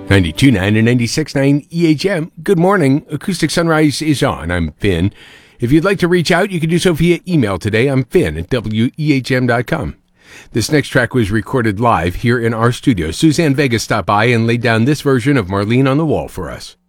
92.9 and 96.9 EHM. Good morning. Acoustic Sunrise is on. I'm Finn. If you'd like to reach out, you can do so via email today. I'm Finn@wehm.com. This next track was recorded live here in our studio. Suzanne Vega stopped by and laid down this version of Marlene on the Wall for us.